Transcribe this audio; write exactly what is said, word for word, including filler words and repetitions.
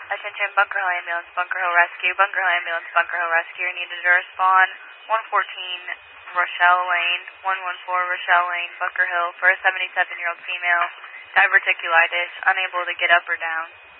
Attention Bunker Hill Ambulance, Bunker Hill Rescue, Bunker Hill Ambulance, Bunker Hill Rescue, needed to respond. one fourteen Rochelle Lane, one one four Rochelle Lane, Bunker Hill, for a seventy-seven-year-old female, diverticulitis, unable to get up or down.